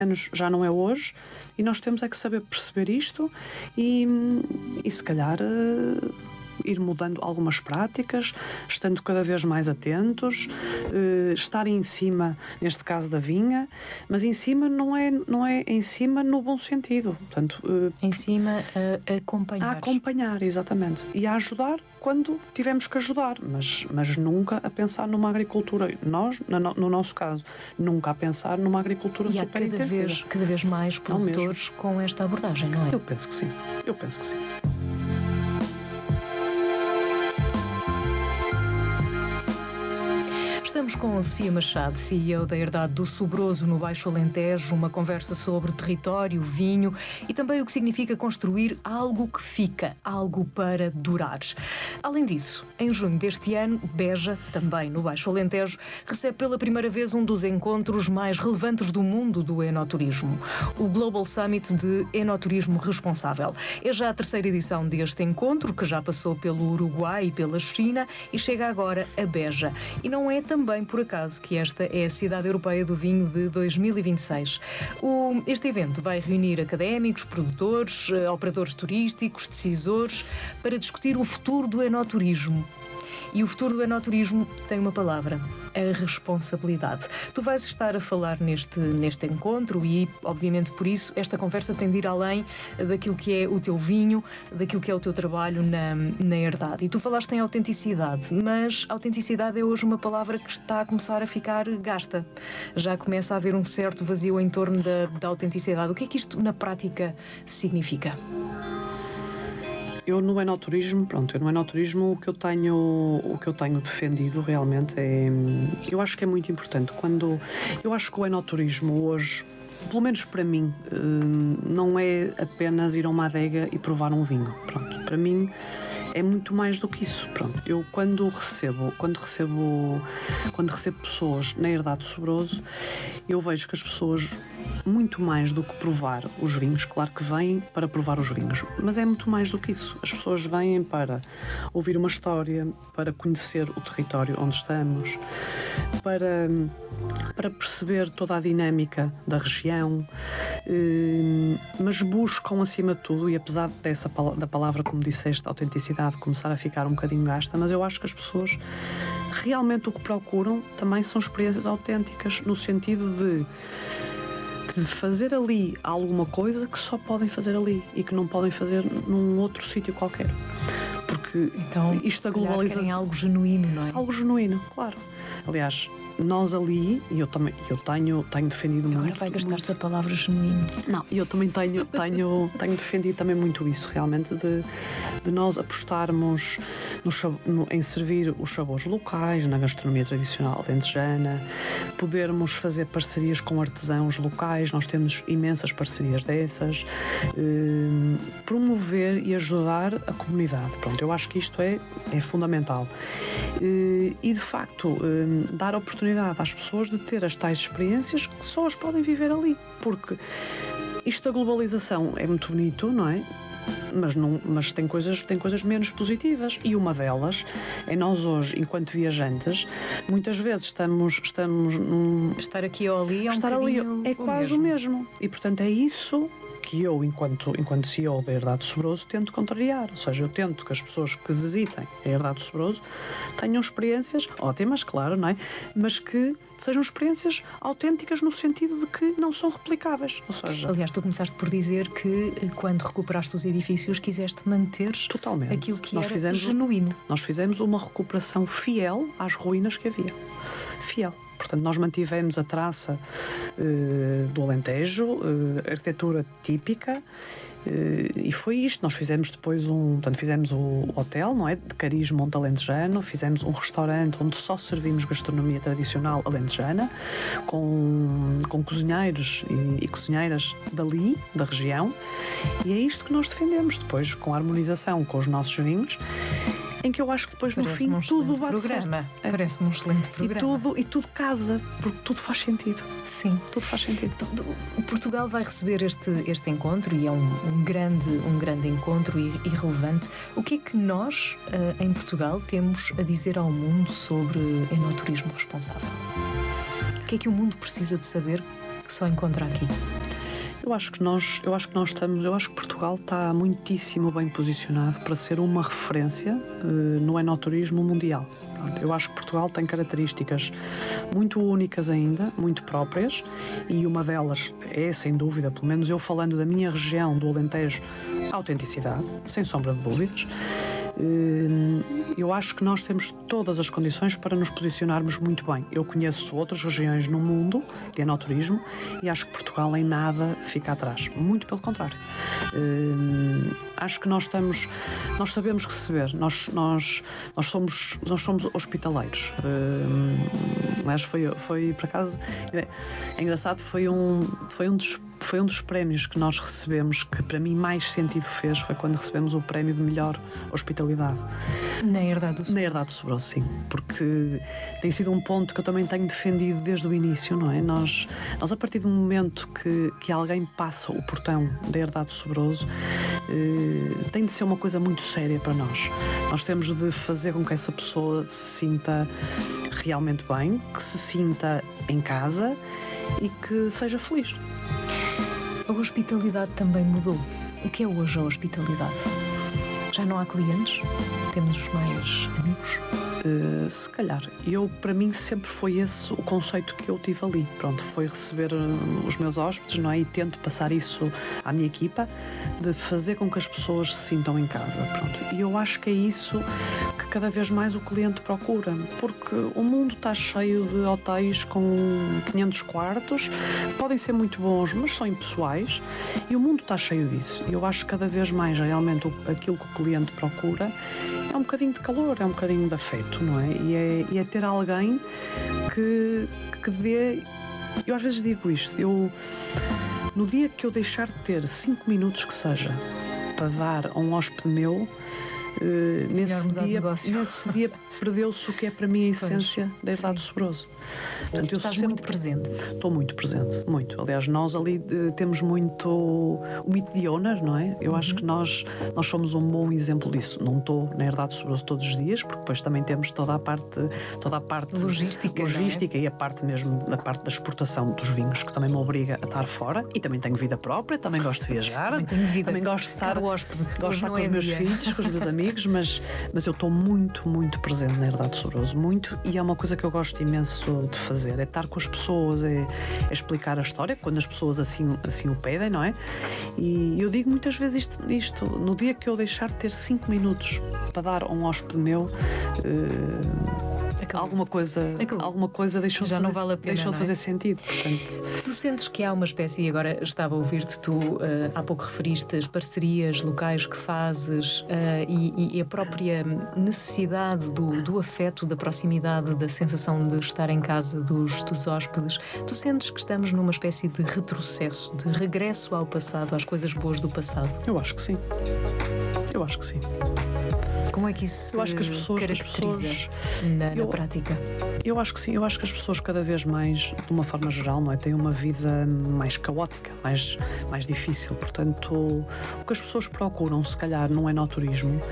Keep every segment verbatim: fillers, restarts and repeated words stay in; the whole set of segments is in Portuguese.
anos já não é hoje, e nós temos é que saber perceber isto e, e se calhar uh, ir mudando algumas práticas, estando cada vez mais atentos, uh, estar em cima, neste caso da vinha, mas em cima não é, não é em cima no bom sentido. Portanto, uh, em cima a acompanhar. A acompanhar, exatamente. E a ajudar quando tivemos que ajudar, mas, mas nunca a pensar numa agricultura, nós, no, no nosso caso, nunca a pensar numa agricultura e super há cada intensiva. vez, cada vez mais produtores com esta abordagem, não é? Eu penso que sim, eu penso que sim. Estamos com Sofia Machado, C E O da Herdade do Sobroso, no Baixo Alentejo, uma conversa sobre território, vinho e também o que significa construir algo que fica, algo para durar. Além disso, em junho deste ano, Beja, também no Baixo Alentejo, recebe pela primeira vez um dos encontros mais relevantes do mundo do enoturismo, o Global Summit de Enoturismo Responsável. É já a terceira edição deste encontro, que já passou pelo Uruguai e pela China e chega agora a Beja. E não é também Também por acaso que esta é a Cidade Europeia do Vinho de dois mil e vinte e seis. O, este evento vai reunir académicos, produtores, operadores turísticos, decisores, para discutir o futuro do enoturismo. E o futuro do enoturismo tem uma palavra: a responsabilidade. Tu vais estar a falar neste, neste encontro e, obviamente, por isso, esta conversa tem de ir além daquilo que é o teu vinho, daquilo que é o teu trabalho na, na herdade. E tu falaste em autenticidade, mas autenticidade é hoje uma palavra que está a começar a ficar gasta. Já começa a haver um certo vazio em torno da, da autenticidade. O que é que isto, na prática, significa? Eu no enoturismo, pronto, eu no enoturismo o que eu tenho, o que eu tenho defendido realmente é, eu acho que é muito importante quando, eu acho que o enoturismo hoje, pelo menos para mim, não é apenas ir a uma adega e provar um vinho, pronto, para mim é muito mais do que isso, pronto. Eu quando recebo, quando recebo, quando recebo pessoas na Herdade do Sobroso, eu vejo que as pessoas, muito mais do que provar os vinhos, claro que vêm para provar os vinhos, mas é muito mais do que isso. As pessoas vêm para ouvir uma história, para conhecer o território onde estamos, para, para perceber toda a dinâmica da região, mas buscam acima de tudo, e apesar dessa, da palavra, como disseste, autenticidade, começar a ficar um bocadinho gasta, mas eu acho que as pessoas realmente o que procuram também são experiências autênticas, no sentido de de fazer ali alguma coisa que só podem fazer ali e que não podem fazer num outro sítio qualquer. Porque então, isto da globalização... querem algo genuíno, não é? Algo genuíno, claro. Aliás, nós ali, e eu também eu tenho, tenho defendido Agora muito... Agora vai gastar-se muito, a palavra genuíno. Não, eu também tenho, tenho, tenho defendido também muito isso, realmente, de, de nós apostarmos no, no, em servir os sabores locais, na gastronomia tradicional alentejana, podermos fazer parcerias com artesãos locais, nós temos imensas parcerias dessas, eh, promover e ajudar a comunidade. Pronto, eu acho que isto é, é fundamental. Eh, e, de facto, eh, dar oportunidade às pessoas de ter as tais experiências que só as podem viver ali, porque isto da globalização é muito bonito, não é? Mas, não, mas tem, coisas, tem coisas menos positivas, e uma delas é nós hoje, enquanto viajantes, muitas vezes estamos, estamos num... Estar aqui ou ali é um Estar ali é o quase mesmo. o mesmo, e portanto é isso que eu, enquanto, enquanto C E O da Herdade do Sobroso, tento contrariar. Ou seja, eu tento que as pessoas que visitem a Herdade do Sobroso tenham experiências ótimas, claro, não é? Mas que sejam experiências autênticas no sentido de que não são replicáveis. Ou seja, aliás, tu começaste por dizer que quando recuperaste os edifícios quiseste manter totalmente aquilo que nós era fizemos, genuíno. Nós fizemos uma recuperação fiel às ruínas que havia. Fiel. Portanto, nós mantivemos a traça uh, do Alentejo, uh, arquitetura típica, uh, e foi isto. Nós fizemos depois um, portanto, fizemos o hotel, não é, de cariz monte alentejano, fizemos um restaurante onde só servimos gastronomia tradicional alentejana, com, com cozinheiros e, e cozinheiras dali, da região, e é isto que nós defendemos depois, com a harmonização com os nossos vinhos, em que eu acho que depois Parece no fim um tudo bate programa. certo. É. Parece-me um excelente programa. E tudo, e tudo casa, porque tudo faz sentido. Sim. Tudo faz sentido. Portugal vai receber este, este encontro e é um, um, grande, um grande encontro e, e relevante. O que é que nós, uh, em Portugal, temos a dizer ao mundo sobre enoturismo responsável? O que é que o mundo precisa de saber que só encontra aqui? Eu acho que nós, eu acho que nós estamos, eu acho que Portugal está muitíssimo bem posicionado para ser uma referência uh, no enoturismo mundial. Eu acho que Portugal tem características muito únicas ainda, muito próprias, e uma delas é, sem dúvida, pelo menos eu falando da minha região, do Alentejo, a autenticidade, sem sombra de dúvidas. Eu acho que nós temos todas as condições para nos posicionarmos muito bem. Eu conheço outras regiões no mundo de enoturismo e acho que Portugal em nada fica atrás. Muito pelo contrário. Acho que nós estamos, nós sabemos receber, nós, nós, nós, somos, nós somos hospitaleiros. Mas foi, foi, por acaso, é engraçado, foi um, foi um dos Foi um dos prémios que nós recebemos que para mim mais sentido fez, foi quando recebemos o prémio de melhor hospitalidade. Na Herdade do Sobroso. Na Herdade do Sobroso, sim. Porque tem sido um ponto que eu também tenho defendido desde o início, não é? Nós, nós a partir do momento que, que alguém passa o portão da Herdade do Sobroso, eh, tem de ser uma coisa muito séria para nós. Nós temos de fazer com que essa pessoa se sinta realmente bem, que se sinta em casa e que seja feliz. A hospitalidade também mudou. O que é hoje a hospitalidade? Já não há clientes? Temos mais amigos? Uh, se calhar. Eu, para mim, sempre foi esse o conceito que eu tive ali. Pronto, foi receber uh, os meus hóspedes, não é? E tento passar isso à minha equipa, de fazer com que as pessoas se sintam em casa. Pronto. E eu acho que é isso que cada vez mais o cliente procura, porque o mundo está cheio de hotéis com quinhentos quartos, que podem ser muito bons, mas são impessoais, e o mundo está cheio disso. E eu acho que cada vez mais, realmente, aquilo que o cliente procura é um bocadinho de calor, é um bocadinho de afeto, não é? E é, e é ter alguém que, que dê... Eu às vezes digo isto, eu... No dia que eu deixar de ter cinco minutos que seja para dar a um hóspede meu, Uh, nesse, dia, nesse dia perdeu-se o que é para mim a essência pois, da Herdade do Sobroso. Portanto, estás sempre... muito presente. Estou muito presente, muito. Aliás, nós ali uh, temos muito o mito de owner, não é? Eu uhum. acho que nós, nós somos um bom exemplo disso. Não estou na Herdade do Sobroso todos os dias, porque depois também temos toda a parte, toda a parte logística, logística é? E a parte mesmo, a parte da exportação dos vinhos, que também me obriga a estar fora. E também tenho vida própria, também gosto de viajar. Também tenho vida. Também gosto de estar, hóspede, gosto de estar com é os meus dia. filhos, com os meus amigos. Mas, mas eu estou muito, muito presente na Herdade do Sobroso, muito, e é uma coisa que eu gosto imenso de fazer, é estar com as pessoas, é, é explicar a história, quando as pessoas assim, assim o pedem, não é? E eu digo muitas vezes isto, isto no dia que eu deixar de ter cinco minutos para dar a um hóspede meu, uh, alguma coisa, alguma coisa deixou, Já de, fazer, não vale a pena, deixou não é? de fazer sentido. Portanto... Tu sentes que há uma espécie, e agora estava a ouvir-te, tu uh, há pouco referiste as parcerias locais que fazes uh, e, e a própria necessidade do, do afeto, da proximidade, da sensação de estar em casa dos, dos hóspedes. Tu sentes que estamos numa espécie de retrocesso, de regresso ao passado, às coisas boas do passado? Eu acho que sim. Eu acho que sim. Como é que isso eu acho que as pessoas, caracteriza as pessoas, na, na eu, prática? Eu acho que sim, eu acho que as pessoas cada vez mais, de uma forma geral, não é, têm uma vida mais caótica, mais, mais difícil. Portanto, o que as pessoas procuram, se calhar, no enoturismo,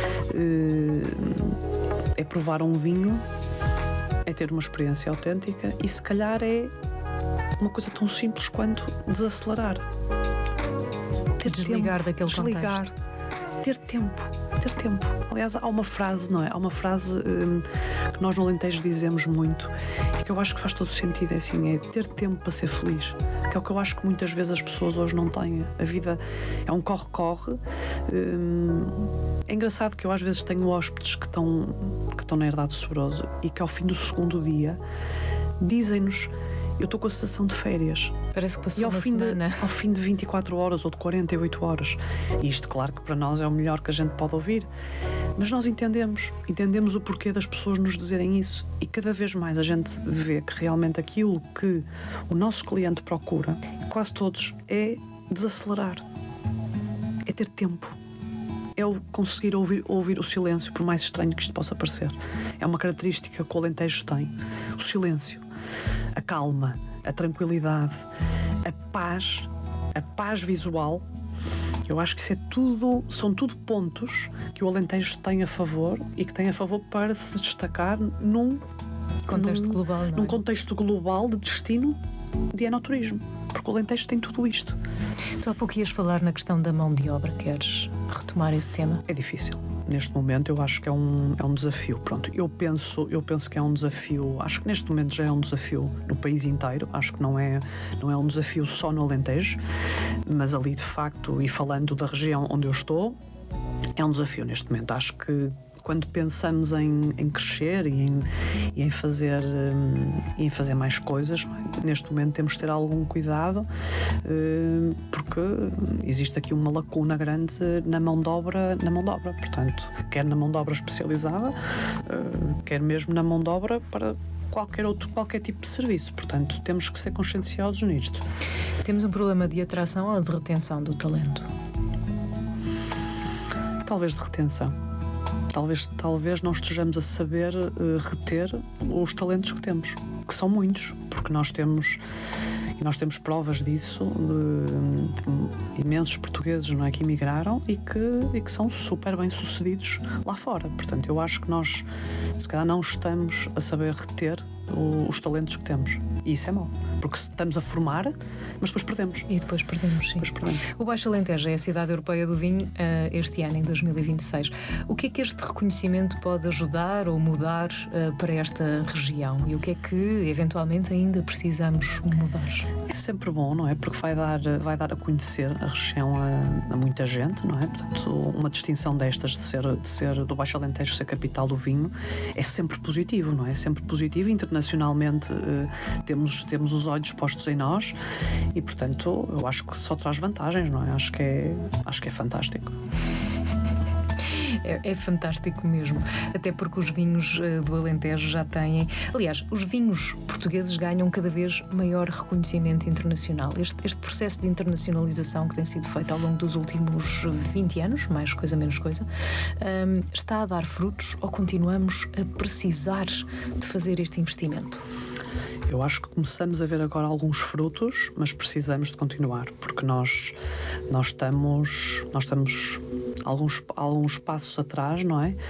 é provar um vinho, é ter uma experiência autêntica e, se calhar, é uma coisa tão simples quanto desacelerar. Ter desligar tempo, daquele desligar. contexto. Ter tempo, ter tempo. Aliás, há uma frase, não é? Há uma frase hum, que nós no Alentejo dizemos muito e que eu acho que faz todo sentido, é assim, é ter tempo para ser feliz, que é o que eu acho que muitas vezes as pessoas hoje não têm. A vida é um corre-corre. Hum, é engraçado que eu às vezes tenho hóspedes que estão, que estão na Herdade do Sobroso e que ao fim do segundo dia dizem-nos: eu estou com a sensação de férias. Parece que passou e ao uma fim semana. De, ao fim de vinte e quatro horas ou de quarenta e oito horas. E isto, claro, que para nós é o melhor que a gente pode ouvir. Mas nós entendemos. Entendemos o porquê das pessoas nos dizerem isso. E cada vez mais a gente vê que realmente aquilo que o nosso cliente procura, quase todos, é desacelerar. É ter tempo. É o conseguir ouvir, ouvir o silêncio, por mais estranho que isto possa parecer. É uma característica que o Alentejo tem. O silêncio. A calma, a tranquilidade, a paz, a paz visual. Eu acho que isso é tudo, são tudo pontos que o Alentejo tem a favor e que tem a favor para se destacar num contexto num, global, não é? num contexto global de destino de enoturismo, porque o Alentejo tem tudo isto. Tu há pouco ias falar na questão da mão de obra, queres retomar esse tema? É difícil. Neste momento eu acho que é um, é um desafio. Pronto, eu penso, eu penso que é um desafio, acho que neste momento já é um desafio no país inteiro, acho que não é, não é um desafio só no Alentejo, mas ali de facto, e falando da região onde eu estou, é um desafio neste momento. Acho que quando pensamos em, em crescer e em, e em, fazer, um, e em fazer mais coisas, neste momento temos de ter algum cuidado, um, porque existe aqui uma lacuna grande na mão de obra, na mão de obra, portanto, quer na mão de obra especializada, uh, quer mesmo na mão de obra para qualquer outro, qualquer tipo de serviço. Portanto, temos que ser conscienciosos nisto. Temos um problema de atração ou de retenção do talento? Talvez de retenção. Talvez, talvez não estejamos a saber uh, reter os talentos que temos, que são muitos, porque nós temos, e nós temos provas disso, de, de imensos portugueses, não é, que emigraram e que, e que são super bem sucedidos lá fora. Portanto, eu acho que nós, se calhar, não estamos a saber reter o, os talentos que temos. E isso é mau, porque estamos a formar, mas depois perdemos. E depois perdemos, sim. Depois perdemos. O Baixo Alentejo é a cidade europeia do vinho uh, este ano, em dois mil e vinte e seis. O que é que este reconhecimento pode ajudar ou mudar uh, para esta região? E o que é que, eventualmente, ainda precisamos mudar? É sempre bom, não é? Porque vai dar, vai dar a conhecer a região a, a muita gente, não é? Portanto, uma distinção destas de ser, de ser do Baixo Alentejo ser capital do vinho é sempre positivo, não é? É sempre positivo. Internacionalmente uh, temos, temos os olhos postos em nós e, portanto, eu acho que só traz vantagens, não é? Acho que é, acho que é fantástico. É, é fantástico mesmo, até porque os vinhos uh, do Alentejo já têm... Aliás, os vinhos portugueses ganham cada vez maior reconhecimento internacional. Este, este processo de internacionalização que tem sido feito ao longo dos últimos vinte anos, mais coisa, menos coisa, um, está a dar frutos ou continuamos a precisar de fazer este investimento? Eu acho que começamos a ver agora alguns frutos, mas precisamos de continuar, porque nós, nós estamos, nós estamos alguns, alguns passos atrás, não é?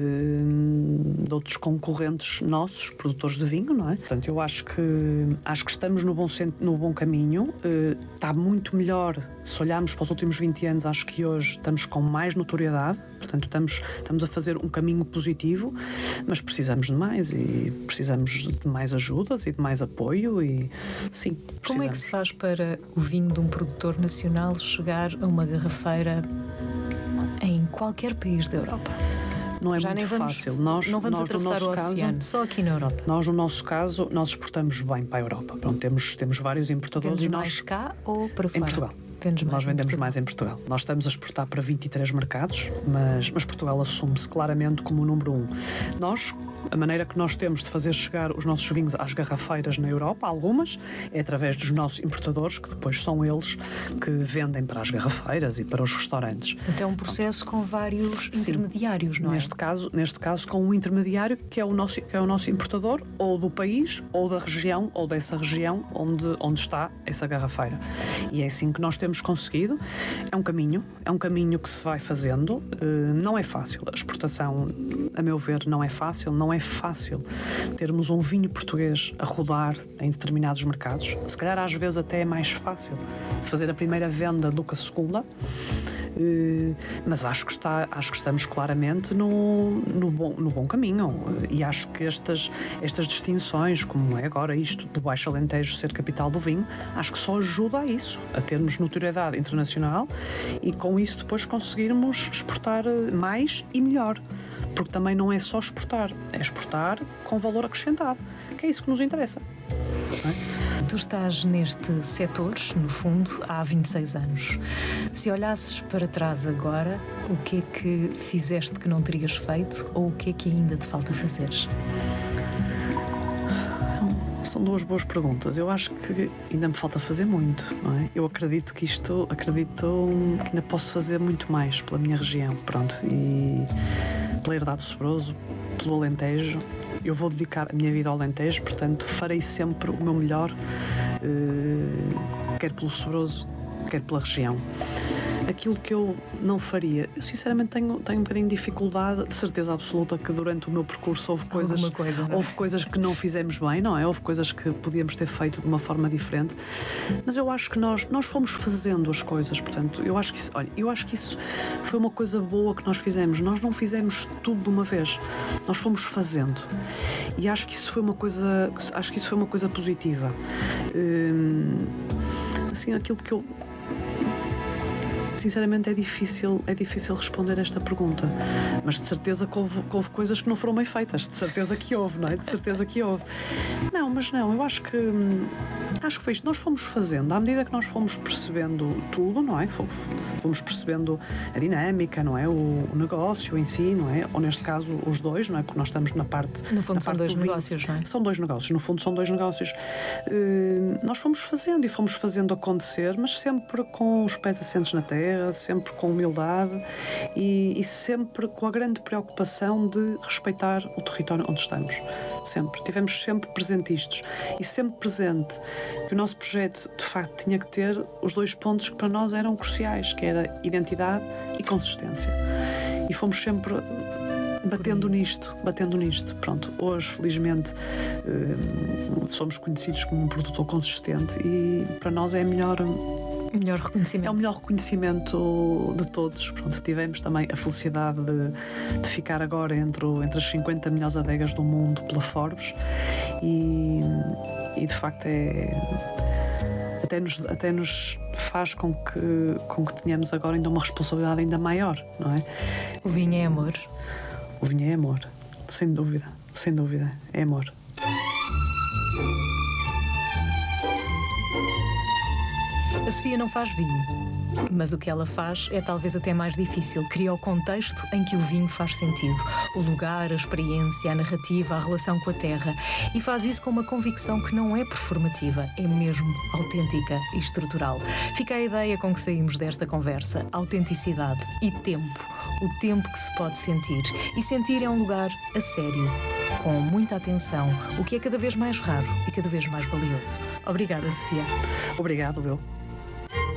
De outros concorrentes nossos, produtores de vinho, não é? Portanto, eu acho que, acho que estamos no bom, no bom caminho. Está muito melhor, se olharmos para os últimos vinte anos, acho que hoje estamos com mais notoriedade, portanto, estamos, estamos a fazer um caminho positivo, mas precisamos de mais e precisamos de mais ajudas e de mais apoio e sim, precisamos. Como é que se faz para o vinho de um produtor nacional chegar a uma garrafeira em qualquer país da Europa? Não é Já muito nem vamos, fácil. Nós, não vamos nós, atravessar o oceano, caso, só aqui na Europa. Nós, no nosso caso, nós exportamos bem para a Europa. Pronto, temos, temos vários importadores. Vendes e nós, mais cá ou para fora? Em Portugal. Vendes mais nós vendemos Portugal. mais em Portugal. Nós estamos a exportar para vinte e três mercados, mas, mas Portugal assume-se claramente como o número um. Nós, a maneira que nós temos de fazer chegar os nossos vinhos às garrafeiras na Europa, algumas, é através dos nossos importadores, que depois são eles que vendem para as garrafeiras e para os restaurantes. Portanto, é um processo com vários Sim. intermediários, não neste é? Caso, neste caso, com um intermediário que é, o nosso, que é o nosso importador, ou do país, ou da região, ou dessa região onde, onde está essa garrafeira. E é assim que nós temos conseguido. É um caminho, é um caminho que se vai fazendo. Não é fácil. A exportação, a meu ver, não é fácil. Não é fácil termos um vinho português a rodar em determinados mercados. Se calhar às vezes até é mais fácil fazer a primeira venda do que a segunda, mas acho que, está, acho que estamos claramente no, no, bom, no bom caminho e acho que estas, estas distinções, como é agora isto do Baixo Alentejo ser capital do vinho, acho que só ajuda a isso, a termos notoriedade internacional e com isso depois conseguirmos exportar mais e melhor. Porque também não é só exportar, é exportar com valor acrescentado, que é isso que nos interessa. Não é? Tu estás neste setor, no fundo, há vinte e seis anos. Se olhasses para trás agora, o que é que fizeste que não terias feito ou o que é que ainda te falta fazer? São duas boas perguntas. Eu acho que ainda me falta fazer muito, não é? Eu acredito que isto, acredito que ainda posso fazer muito mais pela minha região, pronto, e pela herdade do Sobroso, pelo Alentejo. Eu vou dedicar a minha vida ao Alentejo, portanto farei sempre o meu melhor, eh, quer pelo Sobroso, quer pela região. aquilo que eu não faria. Eu sinceramente tenho, tenho um bocadinho de dificuldade, de certeza absoluta que durante o meu percurso houve coisas, coisa, não é? houve coisas que não fizemos bem, não é? Houve coisas que podíamos ter feito de uma forma diferente, mas eu acho que nós, nós fomos fazendo as coisas, portanto, eu acho que isso, olha, eu acho que isso foi uma coisa boa que nós fizemos. Nós não fizemos tudo de uma vez, nós fomos fazendo, e acho que isso foi uma coisa, acho que isso foi uma coisa positiva. Hum, assim, aquilo que eu sinceramente é difícil, é difícil responder esta pergunta, mas de certeza que houve, que houve coisas que não foram bem feitas, de certeza que houve, não é? De certeza que houve. Não, mas não, eu acho que acho que foi isto, nós fomos fazendo, à medida que nós fomos percebendo tudo, não é? Fomos percebendo a dinâmica, não é? O, o negócio em si, não é? Ou neste caso os dois, não é? Porque nós estamos na parte... No fundo são parte dois do vinho. negócios, não é? São dois negócios, no fundo são dois negócios. Uh, nós fomos fazendo e fomos fazendo acontecer, mas sempre com os pés assentes na terra, sempre com humildade e, e sempre com a grande preocupação de respeitar o território onde estamos. Sempre. Tivemos sempre presente isto e sempre presente que o nosso projeto de facto tinha que ter os dois pontos que para nós eram cruciais, que era identidade e consistência. E fomos sempre batendo nisto, batendo nisto. Pronto, hoje, felizmente, somos conhecidos como um produtor consistente e para nós é a melhor... Melhor reconhecimento. É o melhor reconhecimento de todos. Pronto, tivemos também a felicidade de, de ficar agora entre, o, entre as cinquenta melhores adegas do mundo pela Forbes e, e de facto é... Até nos, até nos faz com que, com que tenhamos agora ainda uma responsabilidade ainda maior, não é? O vinho é amor. O vinho é amor, sem dúvida, sem dúvida, é amor. A Sofia não faz vinho, mas o que ela faz é talvez até mais difícil. Cria o contexto em que o vinho faz sentido. O lugar, a experiência, a narrativa, a relação com a terra. E faz isso com uma convicção que não é performativa, é mesmo autêntica e estrutural. Fica a ideia com que saímos desta conversa. Autenticidade e tempo. O tempo que se pode sentir. E sentir é um lugar a sério, com muita atenção, o que é cada vez mais raro e cada vez mais valioso. Obrigada, Sofia. Obrigado, eu.